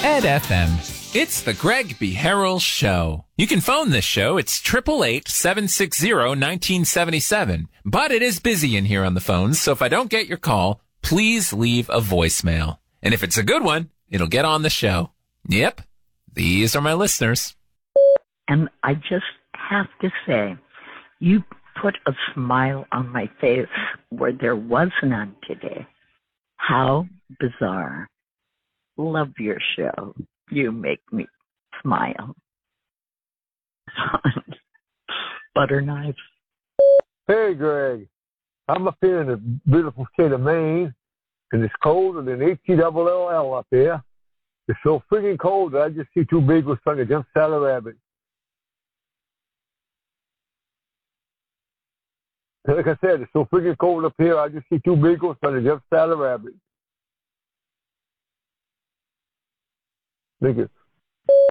Ed FM. It's the Greg B. Harrell Show. You can phone this show. It's 888-760-1977. But it is busy in here on the phones, so if I don't get your call, please leave a voicemail. And if it's a good one, it'll get on the show. Yep, these are my listeners. And I just have to say, you put a smile on my face where there was none today. How bizarre. Love your show. You make me smile. Butter knife. Hey, Greg. I'm up here in the beautiful state of Maine, and it's colder than H-E-double-L-L up here. It's so freaking cold that I just see two beagles trying to jump out of a rabbit. Like I said, it's so freaking cold up here, I just see two beagles trying to jump out of a rabbit. Thank you.